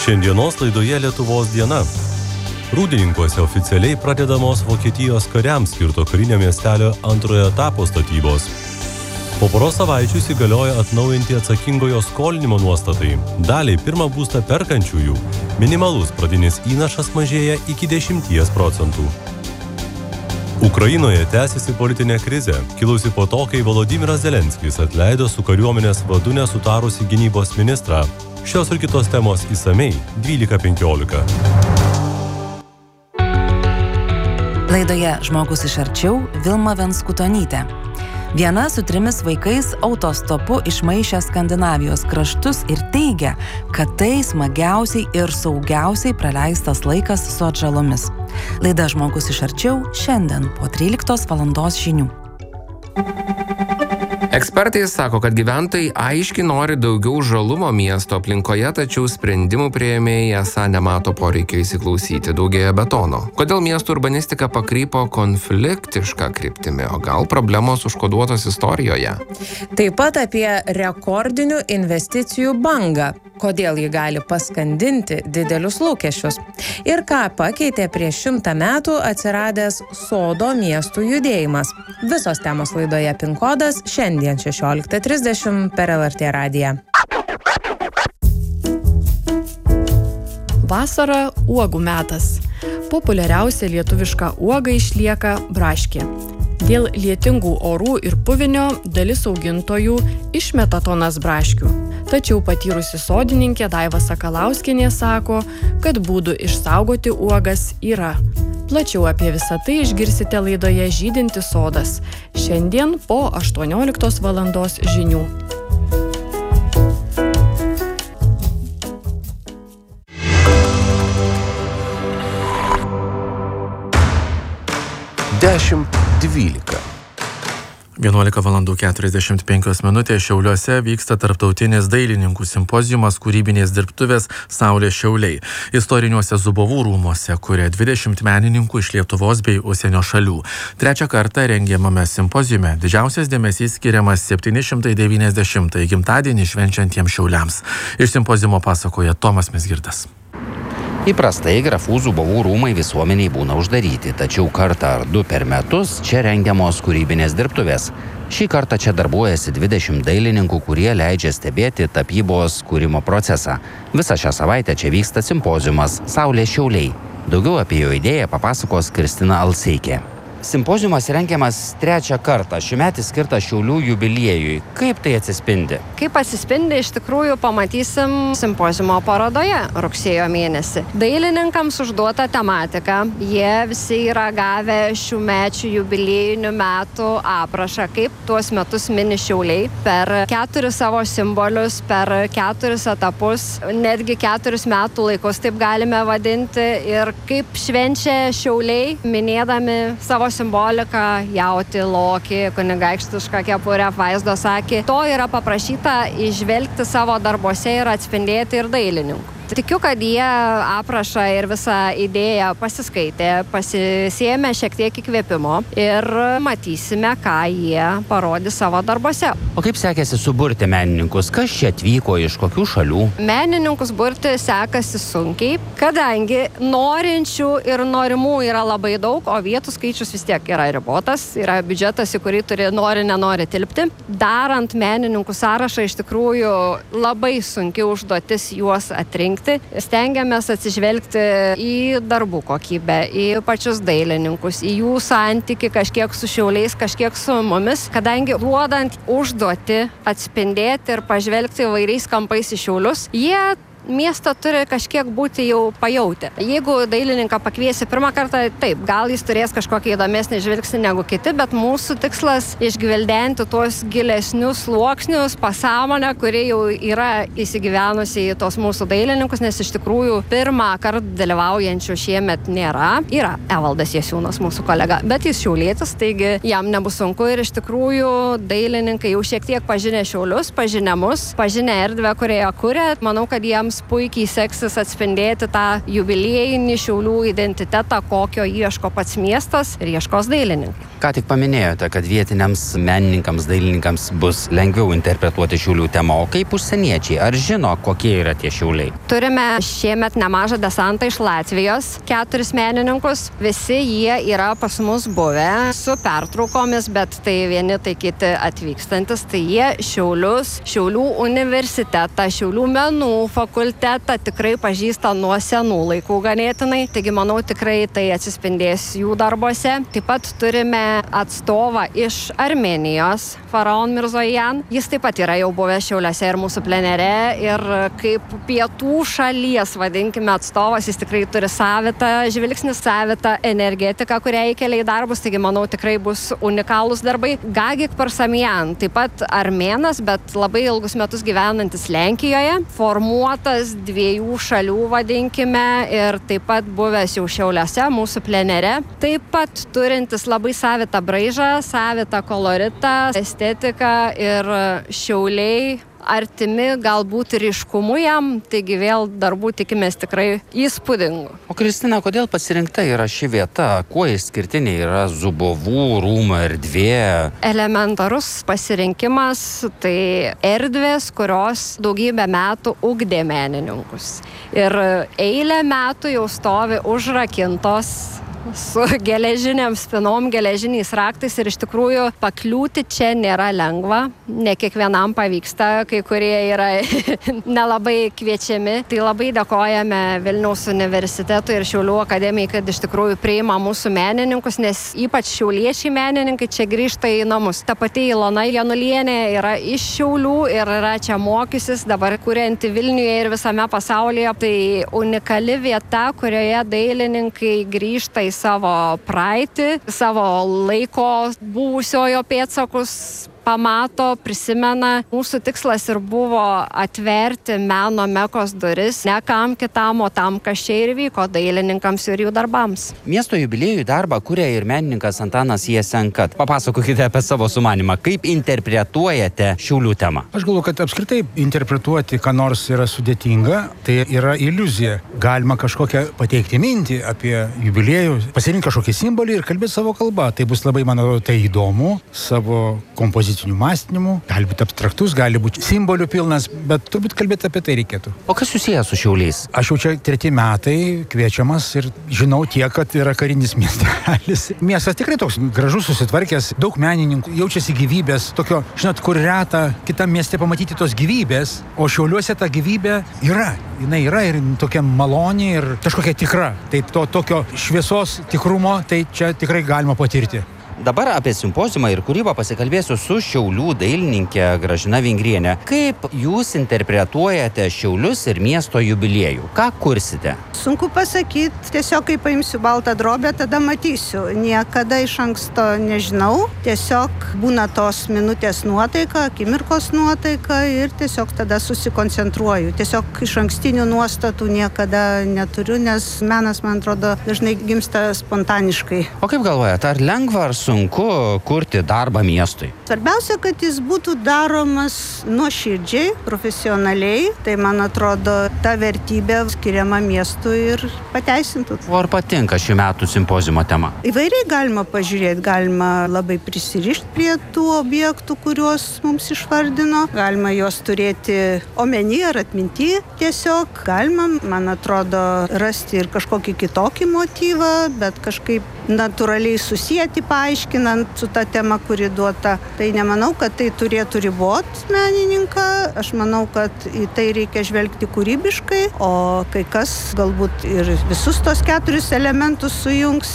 Šiandienos laidoje Lietuvos diena. Rūdininkuose oficialiai pradedamos Vokietijos kariams skirto karinio miestelio antrojo etapo statybos. Po poros savaičių įsigalioja atnaujinti atsakingojo skolinimo nuostatai. Daliai pirmą būstą perkančiųjų minimalus pradinis įnašas mažėja iki 10%. Ukrainoje tęsiasi politinė krizė, kilusi po to, kai Volodymyras Zelenskis atleido su kariuomenės vadu nesutarusi gynybos ministrą. Šios ir kitos temos išsamiai 12:15. Laidoje Žmogus iš arčiau Vilma Venskutonytė. Viena su 3 vaikais autostopu išmaišė Skandinavijos kraštus ir teigia, kad tai smagiausiai ir saugiausiai praleistas laikas su atžalomis. Laida Žmogus iš arčiau šiandien po 13 valandos žinių. Ekspertai sako, kad gyventojai aiškiai nori daugiau žalumo miesto aplinkoje, tačiau sprendimų priėmėjai esą nemato poreikio įsiklausyti, daugėja betono. Kodėl miesto urbanistika pakrypo konfliktišką kryptimi, o gal problemos užkoduotos istorijoje? Taip pat apie rekordinių investicijų bangą, kodėl ji gali paskandinti didelius lūkesčius ir ką pakeitė prieš 100 metų atsiradęs sodo miestų judėjimas. Visos temos laidoje PIN kodas šiandien 16:30 per LRT radiją. Vasara uogų metas. Populiariausia lietuviška uoga išlieka braškė. Dėl lietingų orų ir puvinio dalis augintojų išmeta tonas braškių. Tačiau patyrusi sodininkė Daiva Sakalauskienė sako, kad būdų išsaugoti uogas yra. Plačiau apie visą tai išgirsite laidoje Žydintis sodas. Šiandien po 18 valandos žinių. Dešimt 12. 11:45 Šiauliuose vyksta tarptautinis dailininkų simpoziumas kūrybinės dirbtuvės Saulės šiauliai. Istoriniuose Zubovų rūmuose kuria 20 menininkų iš Lietuvos bei užsienio šalių. 3 kartą rengiamame simpoziume didžiausias dėmesys skiriamas 790 gimtadienį švenčiantiems Šiauliams. Iš simpoziumo pasakoja Tomas Mizgirdas. Įprastai grafų Zubovų rūmai visuomeniai būna uždaryti, tačiau kartą ar 2 per metus čia rengiamos kūrybinės dirbtuvės. Šį kartą čia darbuojasi 20 dailininkų, kurie leidžia stebėti tapybos kūrimo procesą. Visą šią savaitę čia vyksta simpoziumas Saulės šiauliai. Daugiau apie jo idėją papasakos Kristina Alseikė. Simpoziumas rengiamas 3 kartą, šiųmetis skirtas Šiaulių jubiliejui. Kaip tai atsispindi? Kaip atsispindi, iš tikrųjų pamatysim simpoziumo parodoje rugsėjo mėnesį. Dailininkams užduota tematika. Jie visi yra gavę šiųmečių jubiliejinių metų aprašą, kaip tuos metus mini Šiauliai. Per 4 savo simbolius, per 4 etapus, netgi 4 metų laikus, taip galime vadinti. Ir kaip švenčia Šiauliai, minėdami savo simboliką, jauti, lokį, kunigaikštišką kepurę, vaizdo sakį. To yra paprašyta įžvelgti savo darbuose ir atspindėti ir dailininkų. Tikiu, kad jie aprašą ir visą idėją pasiskaitė, pasisėmė šiek tiek įkvėpimo ir matysime, ką jie parodys savo darbuose. O kaip sekėsi suburti menininkus? Kas čia atvyko, iš kokių šalių? Menininkus burti sekasi sunkiai, kadangi norinčių ir norimų yra labai daug, o vietų skaičius vis tiek yra ribotas, yra biudžetas, į kurį turi nori tilpti. Darant menininkų sąrašą iš tikrųjų labai sunki užduotis juos atrinkti. Stengiamės atsižvelgti į darbų kokybę, į pačius dailininkus, į jų santykį kažkiek su Šiauliais, kažkiek su mumis, kadangi duodant užduoti atspindėti ir pažvelgti įvairiais kampais į Šiaulius, jie miestą turi kažkiek būti jau pajautę. Jeigu dailininką pakviesi pirmą kartą, taip, gal jis turės kažkokį įdomesnį žvilgsnį negu kiti, bet mūsų tikslas išgvildenti tuos gilesnius sluoksnius, pasąmonę, kuri jau yra įsigyvenusi į tos mūsų dailininkus, nes iš tikrųjų pirmą kartą dalyvaujančių šiemet nėra. Yra Evaldas Jasiūnas, mūsų kolega, bet jis šiaulietis, taigi jam nebus sunku ir iš tikrųjų dailininkai jau šiek tiek pažinę Šiaulius, pažinę mus, pažinę erdvę, kurioje kuria. Manau, kad jiems puikiai seksis atspindėti tą jubiliejinį Šiaulių identitetą, kokio ieško pats miestas ir ieškos dailininkai. Ką tik paminėjote, kad vietiniams menininkams, dailininkams bus lengviau interpretuoti Šiaulių temą, o kaip užsieniečiai? Ar žino, kokie yra tie Šiauliai? Turime šiemet nemažą desantą iš Latvijos, 4 menininkus. Visi jie yra pas mus buvę su pertraukomis, bet tai vieni, tai kiti atvykstantis. Tai jie Šiaulius, Šiaulių universitetą, Šiaulių menų fakultetą tikrai pažįsta nuo senų laikų ganėtinai. Taigi, manau, tikrai tai atsispindės jų darbuose. Taip pat turime atstovą iš Armėnijos, Faraon Mirzojan. Jis taip pat yra jau buvęs Šiauliuose ir mūsų plenere. Ir kaip pietų šalies, vadinkime, atstovas, jis tikrai turi savitą žvilgsnį, savitą energetiką, kurią įkelia į darbus. Taigi, manau, tikrai bus unikalūs darbai. Gagik Parsamjan, taip pat armėnas, bet labai ilgus metus gyvenantis Lenkijoje. Formuotas 2 šalių, vadinkime, ir taip pat buvęs jau Šiauliuose, mūsų plenere. Taip pat turintis labai savitą braižą, savitą koloritą, estetiką ir Šiauliai artimi galbūt ryškumu jam, taigi vėl darbų tikimės tikrai įspūdingų. O Kristina, kodėl pasirinkta yra ši vieta? Kuo išskirtinė yra Zubovų rūmų erdvė? Elementarus pasirinkimas, tai erdvės, kurios daugybę metų ugdė menininkus. Ir eilę metų jau stovi užrakintos su geležiniam spinom, geležiniais raktais ir iš tikrųjų pakliūti čia nėra lengva. Ne kiekvienam pavyksta, kai kurie yra nelabai kviečiami. Tai labai dėkojame Vilniaus universitetui ir Šiaulių akademijai, kad iš tikrųjų priima mūsų menininkus, nes ypač šiauliečiai menininkai čia grįžta į namus. Ta pati Ilona Janulienė yra iš Šiaulių ir yra čia mokysis, dabar kurianti Vilniuje ir visame pasaulyje. Tai unikali vieta, kurioje dailininkai grįžta į savo praeitį, savo laiko buvusiojo pėdsakus pamato, prisimena. Mūsų tikslas ir buvo atverti meno mekos duris ne kam kitam, o tam, kas čia ir vyko, dailininkams ir jų darbams. Miesto jubiliejų darbą kuria ir menininkas Antanas Jesenka. Papasakokite apie savo sumanymą. Kaip interpretuojate Šiaulių temą? Aš galvoju, kad apskritai interpretuoti, ką nors yra sudėtinga, tai yra iliuzija. Galima kažkokią pateikti mintį apie jubiliejų, pasirinkti kažkokį simbolį ir kalbėti savo kalbą. Tai bus labai, manau, tai įdomu, savo kompozicinių mąstymų, gali būti abstraktus, gali būti simbolių pilnas, bet turbūt kalbėti apie tai reikėtų. O kas susijęs su Šiauliais? Aš jau čia 3 metai kviečiamas ir žinau tiek, kad yra karinis miestelis. Miestas tikrai toks gražus, susitvarkęs, daug menininkų, jaučiasi gyvybės, tokio, žinot, kur reta kitam mieste pamatyti tos gyvybės, o Šiauliuose ta gyvybė yra. Jinai yra ir tokia maloni ir kažkokia tikra. Tai to tokio šviesos tikrumo, tai čia tikrai galima patirti. Dabar apie simpoziumą ir kūrybą pasikalbėsiu su Šiaulių dailininkė Gražina Vingrienė. Kaip jūs interpretuojate Šiaulius ir miesto jubiliejų? Ką kursite? Sunku pasakyti, tiesiog kai paimsiu baltą drobę, tada matysiu. Niekada iš anksto nežinau, tiesiog būna tos minutės nuotaika, akimirkos nuotaika ir tiesiog tada susikoncentruoju. Tiesiog iš ankstinių nuostatų niekada neturiu, nes menas, man atrodo, dažnai gimsta spontaniškai. O kaip galvojate, ar lengva, ar sunku kurti darbą miestui? Svarbiausia, kad jis būtų daromas nuoširdžiai, profesionaliai. Tai, man atrodo, ta vertybė skiriama miestui ir pateisintų. O ar patinka šių metų simpoziumo tema? Įvairiai galima pažiūrėti, galima labai prisirišti prie tų objektų, kuriuos mums išvardino. Galima juos turėti omeny ar atminty. Tiesiog galima, man atrodo, rasti ir kažkokį kitokį motyvą, bet kažkaip natūraliai susijęti, paaiškinant su ta tema, kuri duota. Tai nemanau, kad tai turėtų ribot menininką. Aš manau, kad į tai reikia žvelgti kūrybiškai, o kai kas galbūt ir visus tos 4 elementus sujungs